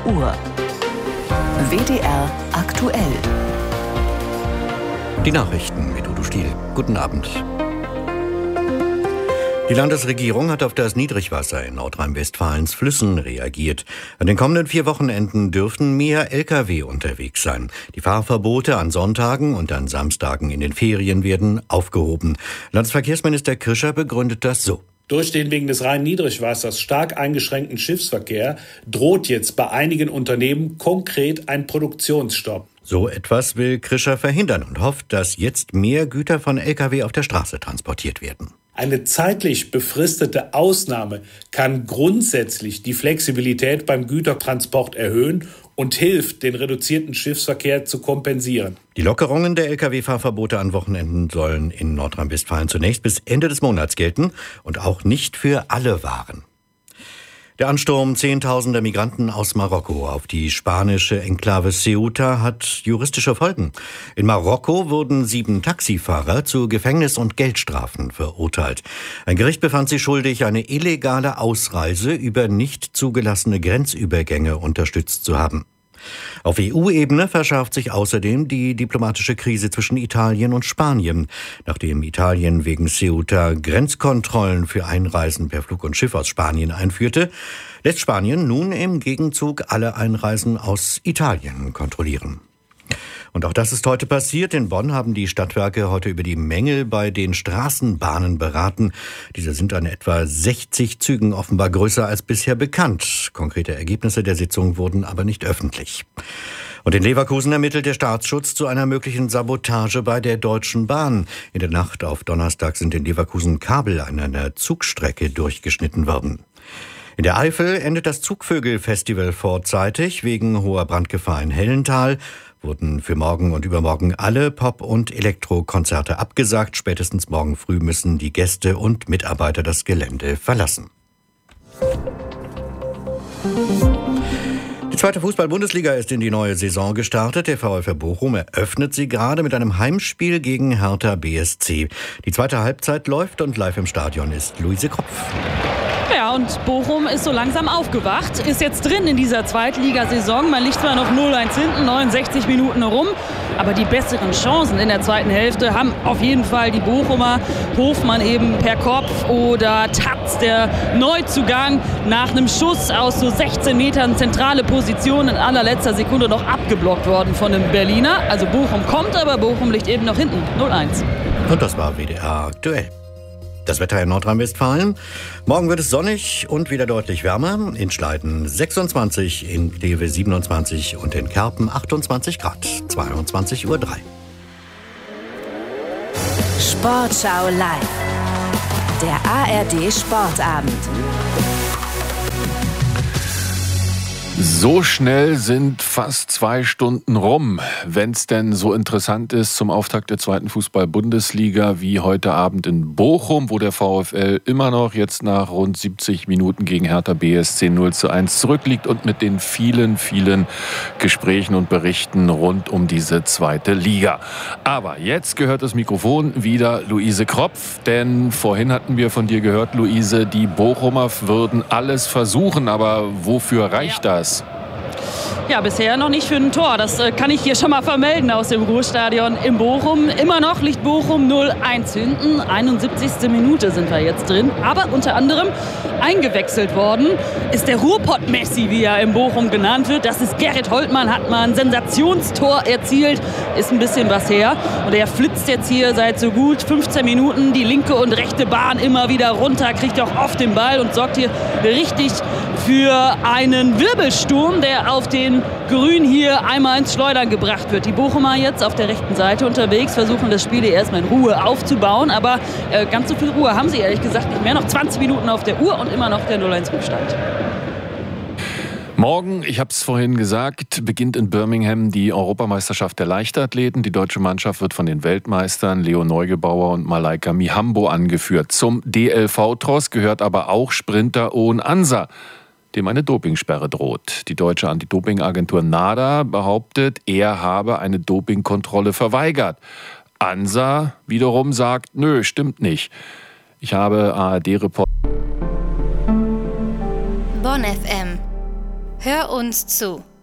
Uhr. WDR aktuell. Die Nachrichten mit Udo Stiel. Guten Abend. Die Landesregierung hat auf das Niedrigwasser in Nordrhein-Westfalens Flüssen reagiert. An den kommenden 4 Wochenenden dürften mehr Lkw unterwegs sein. Die Fahrverbote an Sonntagen und an Samstagen in den Ferien werden aufgehoben. Landesverkehrsminister Krischer begründet das so. Durch den wegen des Rhein-Niedrigwassers stark eingeschränkten Schiffsverkehr droht jetzt bei einigen Unternehmen konkret ein Produktionsstopp. So etwas will Krischer verhindern und hofft, dass jetzt mehr Güter von Lkw auf der Straße transportiert werden. Eine zeitlich befristete Ausnahme kann grundsätzlich die Flexibilität beim Gütertransport erhöhen und hilft, den reduzierten Schiffsverkehr zu kompensieren. Die Lockerungen der Lkw-Fahrverbote an Wochenenden sollen in Nordrhein-Westfalen zunächst bis Ende des Monats gelten und auch nicht für alle Waren. Der Ansturm zehntausender Migranten aus Marokko auf die spanische Enklave Ceuta hat juristische Folgen. In Marokko wurden 7 Taxifahrer zu Gefängnis- und Geldstrafen verurteilt. Ein Gericht befand sie schuldig, eine illegale Ausreise über nicht zugelassene Grenzübergänge unterstützt zu haben. Auf EU-Ebene verschärft sich außerdem die diplomatische Krise zwischen Italien und Spanien. Nachdem Italien wegen Ceuta Grenzkontrollen für Einreisen per Flug und Schiff aus Spanien einführte, lässt Spanien nun im Gegenzug alle Einreisen aus Italien kontrollieren. Und auch das ist heute passiert. In Bonn haben die Stadtwerke heute über die Mängel bei den Straßenbahnen beraten. Diese sind an etwa 60 Zügen offenbar größer als bisher bekannt. Konkrete Ergebnisse der Sitzung wurden aber nicht öffentlich. Und in Leverkusen ermittelt der Staatsschutz zu einer möglichen Sabotage bei der Deutschen Bahn. In der Nacht auf Donnerstag sind in Leverkusen Kabel an einer Zugstrecke durchgeschnitten worden. In der Eifel endet das Zugvögel-Festival vorzeitig. Wegen hoher Brandgefahr in Hellental wurden für morgen und übermorgen alle Pop- und Elektrokonzerte abgesagt. Spätestens morgen früh müssen die Gäste und Mitarbeiter das Gelände verlassen. Die zweite Fußball-Bundesliga ist in die neue Saison gestartet. Der VfL Bochum eröffnet sie gerade mit einem Heimspiel gegen Hertha BSC. Die zweite Halbzeit läuft und live im Stadion ist Luise Kropf. Ja, und Bochum ist so langsam aufgewacht, ist jetzt drin in dieser Zweitligasaison. Man liegt zwar noch 0-1 hinten, 69 Minuten herum, aber die besseren Chancen in der zweiten Hälfte haben auf jeden Fall die Bochumer. Hofmann eben per Kopf oder Tatz, der Neuzugang, nach einem Schuss aus so 16 Metern zentrale Position in allerletzter Sekunde noch abgeblockt worden von einem Berliner. Also Bochum kommt, aber Bochum liegt eben noch hinten, 0-1. Und das war WDR aktuell. Das Wetter in Nordrhein-Westfalen. Morgen wird es sonnig und wieder deutlich wärmer. In Schleiden 26, in Kleve 27 und in Kerpen 28 Grad. 22:03 Uhr. Sportschau live. Der ARD Sportabend. So schnell sind fast 2 Stunden rum, wenn es denn so interessant ist zum Auftakt der zweiten Fußball-Bundesliga wie heute Abend in Bochum, wo der VfL immer noch jetzt nach rund 70 Minuten gegen Hertha BSC 0:1 zurückliegt und mit den vielen, vielen Gesprächen und Berichten rund um diese zweite Liga. Aber jetzt gehört das Mikrofon wieder Luise Kropf, denn vorhin hatten wir von dir gehört, Luise, die Bochumer würden alles versuchen, aber wofür reicht das? Ja, bisher noch nicht für ein Tor. Das kann ich hier schon mal vermelden aus dem Ruhrstadion in Bochum. Immer noch liegt Bochum 0:1 hinten. 71. Minute sind wir jetzt drin. Aber unter anderem eingewechselt worden ist der Ruhrpott-Messi, wie er in Bochum genannt wird. Das ist Gerrit Holtmann, hat mal ein Sensationstor erzielt. Ist ein bisschen was her. Und er flitzt jetzt hier seit so gut 15 Minuten die linke und rechte Bahn immer wieder runter, kriegt auch oft den Ball und sorgt hier richtig für einen Wirbelsturm, der auf den Grün hier einmal ins Schleudern gebracht wird. Die Bochumer jetzt auf der rechten Seite unterwegs, versuchen das Spiel hier erstmal in Ruhe aufzubauen, aber ganz so viel Ruhe haben sie ehrlich gesagt nicht mehr. Noch 20 Minuten auf der Uhr und immer noch der 0:1-Rückstand. Morgen, ich habe es vorhin gesagt, beginnt in Birmingham die Europameisterschaft der Leichtathleten. Die deutsche Mannschaft wird von den Weltmeistern Leo Neugebauer und Malaika Mihambo angeführt. Zum DLV-Tross gehört aber auch Sprinter Owen Ansa, dem eine Dopingsperre droht. Die deutsche Anti-Doping-Agentur NADA behauptet, er habe eine Dopingkontrolle verweigert. Ansa wiederum sagt, nö, stimmt nicht. Ich habe ARD-Reporter Bonn FM. Hör uns zu.